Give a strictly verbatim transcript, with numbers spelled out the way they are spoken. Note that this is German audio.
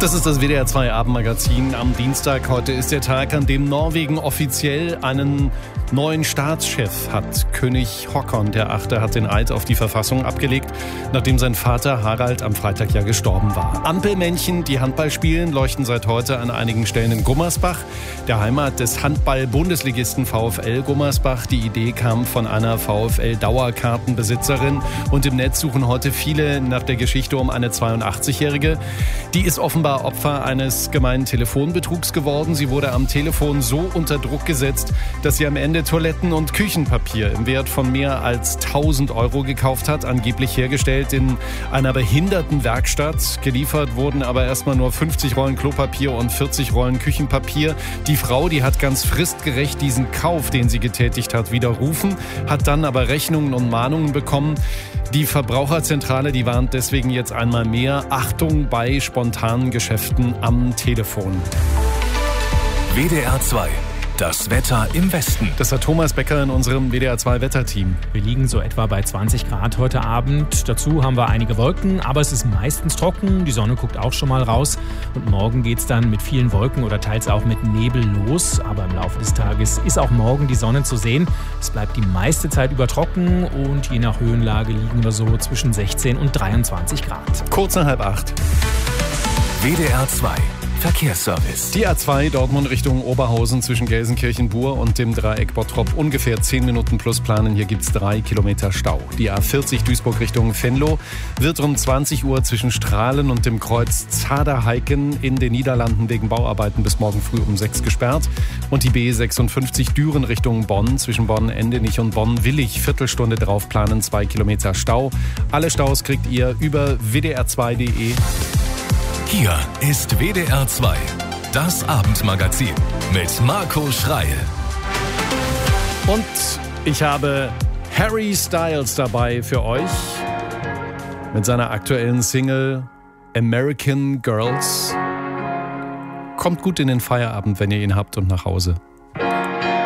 Das ist das W D R zwei Abendmagazin am Dienstag. Heute ist der Tag, an dem Norwegen offiziell einen neuen Staatschef hat. König Håkon der Achte hat den Eid auf die Verfassung abgelegt, nachdem sein Vater Harald am Freitag ja gestorben war. Ampelmännchen, die Handball spielen, leuchten seit heute an einigen Stellen in Gummersbach, der Heimat des Handball-Bundesligisten VfL Gummersbach. Die Idee kam von einer VfL-Dauerkartenbesitzerin und im Netz suchen heute viele nach der Geschichte um eine zweiundachtzigjährige. Die ist offenbar Opfer eines gemeinen Telefonbetrugs geworden. Sie wurde am Telefon so unter Druck gesetzt, dass sie am Ende Toiletten- und Küchenpapier im Wert von mehr als tausend Euro gekauft hat, angeblich hergestellt in einer Behindertenwerkstatt. Geliefert wurden aber erstmal nur fünfzig Rollen Klopapier und vierzig Rollen Küchenpapier. Die Frau, die hat ganz fristgerecht diesen Kauf, den sie getätigt hat, widerrufen, hat dann aber Rechnungen und Mahnungen bekommen. Die Verbraucherzentrale, die warnt deswegen jetzt einmal mehr: Achtung bei spontanen Geschäften am Telefon. W D R zwei. Das Wetter im Westen. Das hat Thomas Becker in unserem W D R zwei Wetterteam. Wir liegen so etwa bei zwanzig Grad heute Abend. Dazu haben wir einige Wolken, aber es ist meistens trocken. Die Sonne guckt auch schon mal raus. Und morgen geht es dann mit vielen Wolken oder teils auch mit Nebel los. Aber im Laufe des Tages ist auch morgen die Sonne zu sehen. Es bleibt die meiste Zeit über trocken und je nach Höhenlage liegen wir so zwischen sechzehn und dreiundzwanzig Grad. Kurz nach halb acht. W D R zwei. Verkehrsservice. Die A zwei Dortmund Richtung Oberhausen zwischen Gelsenkirchen-Bur und dem Dreieck Bottrop ungefähr zehn Minuten plus planen. Hier gibt es drei Kilometer Stau. Die A vierzig Duisburg Richtung Venlo wird um zwanzig Uhr zwischen Strahlen und dem Kreuz Zaderheiken in den Niederlanden wegen Bauarbeiten bis morgen früh um sechs gesperrt. Und die B sechsundfünfzig Düren Richtung Bonn zwischen Bonn-Endenich und Bonn-Willig Viertelstunde drauf planen, zwei Kilometer Stau. Alle Staus kriegt ihr über w d r zwei punkt d e. Hier ist W D R zwei, das Abendmagazin mit Marco Schreil. Und ich habe Harry Styles dabei für euch mit seiner aktuellen Single American Girls. Kommt gut in den Feierabend, wenn ihr ihn habt, und nach Hause.